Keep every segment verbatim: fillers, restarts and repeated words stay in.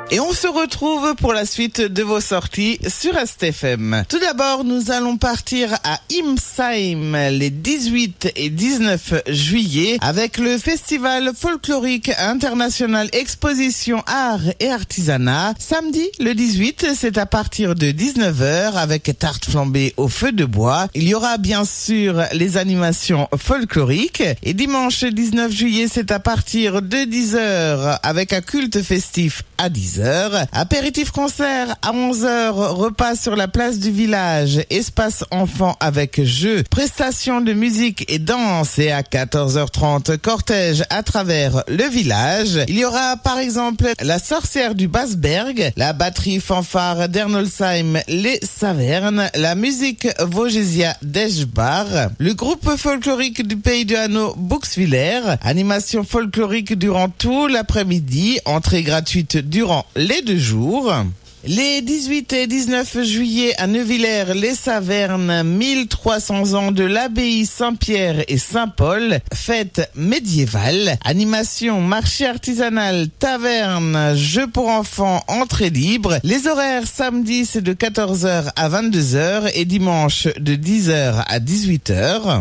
Et on se retrouve pour la suite de vos sorties sur S T F M. Tout d'abord, nous allons partir à Imsheim les dix-huit et dix-neuf juillet avec le Festival folklorique international Exposition Art et Artisanat. Samedi, le dix-huit, c'est à partir de dix-neuf heures avec tarte flambée au feu de bois. Il y aura bien sûr les animations folkloriques. Et dimanche dix-neuf juillet, c'est à partir de dix heures avec un culte festif à dix heures. Apéritif concert à onze heures, repas sur la place du village, espace enfant avec jeux, prestations de musique et danse, et à quatorze heures trente, cortège à travers le village. Il y aura par exemple la sorcière du Basberg, la batterie fanfare d'Ernolsheim les Savernes, la musique Vogésia d'Eschbar, le groupe folklorique du Pays du Hanau Buxwiller, animation folklorique durant tout l'après-midi, entrée gratuite durant les deux jours. Les dix-huit et dix-neuf juillet à Neuvillers-les-Savernes, mille trois cents ans de l'abbaye Saint-Pierre et Saint-Paul, fête médiévale, animation, marché artisanal, taverne, jeux pour enfants, entrée libre. Les horaires samedi c'est de quatorze heures à vingt-deux heures et dimanche de dix heures à dix-huit heures.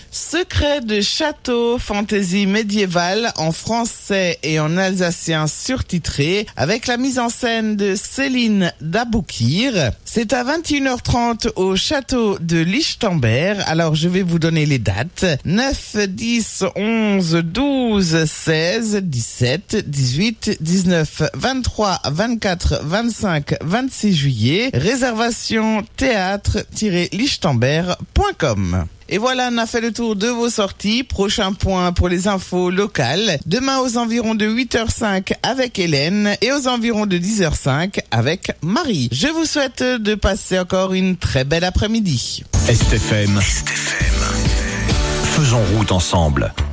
Secret de château, fantaisie médiévale en français et en alsacien surtitré avec la mise en scène de Céline Daboukir. C'est à vingt et une heures trente au château de Lichtenberg. Alors je vais vous donner les dates. neuf, dix, onze, douze, seize, dix-sept, dix-huit, dix-neuf, vingt-trois, vingt-quatre, vingt-cinq, vingt-six juillet. Réservation théâtre tiret lichtenberg point com. Et voilà, on a fait le tour de vos sorties. Prochain point pour les infos locales. Demain aux environs de huit heures cinq avec Hélène et aux environs de dix heures cinq avec Marie. Je vous souhaite de passer encore une très belle après-midi. S T F M. S T F M. Faisons route ensemble.